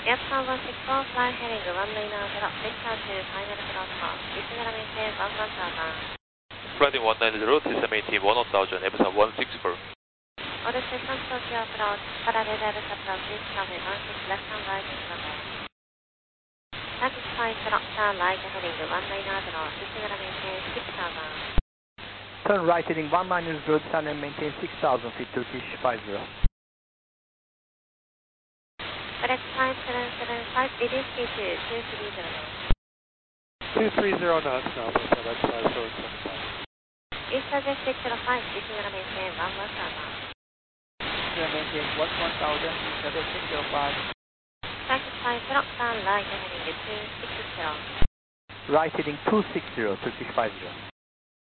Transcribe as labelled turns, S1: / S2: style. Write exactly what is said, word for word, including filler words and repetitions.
S1: Yes, one one six four, fly heading runway nine zero, switch out to final protocol. Disneyland maintain one one thousand.
S2: Flight one nine zero, Disneyland maintain one thousand, Airbus one six four.
S1: Order system Tokyo approach, parallel Airbus approach, reach runway one six, left hand right is runway. Turkish flight director, right heading runway nine zero, Disneyland maintain six thousand.
S3: Turn right heading one nine zero, Disneyland maintain six thousand feet, Turkish five zero.
S1: Correct five seven seven five, reduce speed to two three zero knots.
S4: two three zero knots now, FedEx five seven seven five.
S1: East Southwest six zero five, Disneyland maintain one one thousand.
S3: Disneyland maintain one one thousand, Southwest six zero five.
S1: Turkish flight director, right heading two six zero.
S3: Right heading two six zero, Turkish five zero.